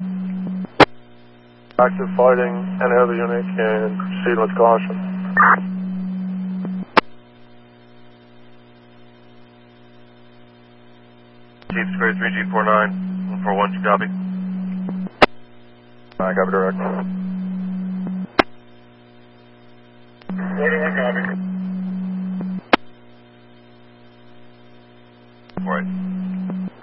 Active fighting and heavy unit can proceed with caution. Chief Square 3G49, 141, you copy? I copy direct. 41, copy.